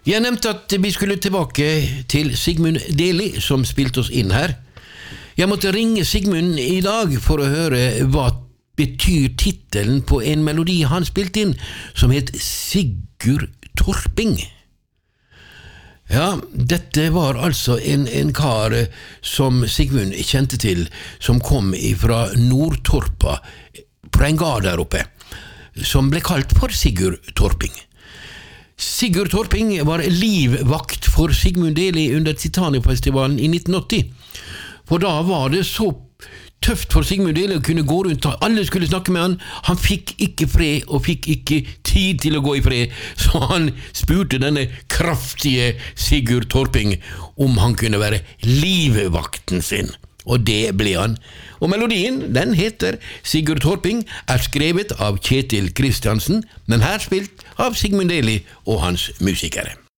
Jeg nevnte at vi skulle tilbake til Sigmund Deli, som spilte oss inn her. Jeg måtte ringe Sigmund i dag for å høre hva betyr titelen på en melodi han spilte inn, som het Sigurd Torping. Ja, dette var altså en kar som Sigmund kjente til, som kom fra Nordtorpa, på en gard der oppe, som ble kalt for Sigurd Torping. Sigurd Torping var livvakt for Sigmund Deli under Titanic-festivalen i 1980. For da var det så tøft for Sigmund Deli å kunne gå rundt, alle skulle snakke med han, han fikk ikke fred og fikk ikke tid til å gå i fred, så han spurte denne kraftige Sigurd Torping om han kunne være livvakten sin. Og det ble han. Og melodien, den heter Sigurd Torping, skrevet av Kjetil Kristiansen, men her spilt av Sigmund Deli og hans musikere.